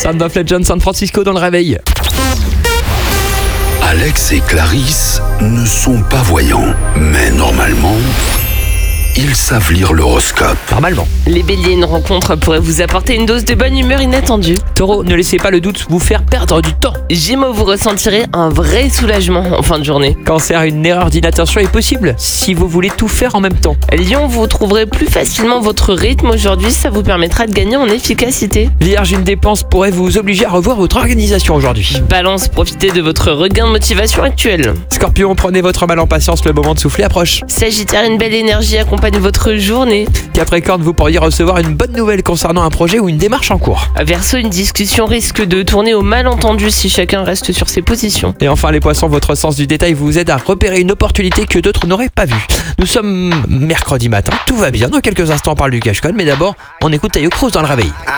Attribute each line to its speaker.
Speaker 1: Sound of Legend, San Francisco dans le réveil.
Speaker 2: Alex et Clarisse ne sont pas voyants, mais normalement, ils savent lire l'horoscope.
Speaker 1: Normalement.
Speaker 3: Les béliers, une rencontre pourrait vous apporter une dose de bonne humeur inattendue.
Speaker 1: Taureau, ne laissez pas le doute vous faire perdre du temps.
Speaker 3: Gémeaux, vous ressentirez un vrai soulagement en fin de journée.
Speaker 1: Cancer, une erreur d'inattention est possible si vous voulez tout faire en même temps.
Speaker 3: Lion, vous trouverez plus facilement votre rythme aujourd'hui, ça vous permettra de gagner en efficacité.
Speaker 1: Vierge, une dépense pourrait vous obliger à revoir votre organisation aujourd'hui.
Speaker 3: Balance, profitez de votre regain de motivation actuel.
Speaker 1: Scorpion, prenez votre mal en patience, le moment de souffler approche.
Speaker 3: Sagittaire, une belle énergie accompagne votre journée.
Speaker 1: Capricorne, vous pourriez recevoir une bonne nouvelle concernant un projet ou une démarche en cours.
Speaker 3: Verseau, une discussion risque de tourner au malentendu si chacun reste sur ses positions.
Speaker 1: Et enfin les poissons, votre sens du détail vous aide à repérer une opportunité que d'autres n'auraient pas vue. Nous sommes mercredi matin, tout va bien, dans quelques instants on parle du cash-con, mais d'abord on écoute Tayo Cruz dans le réveil.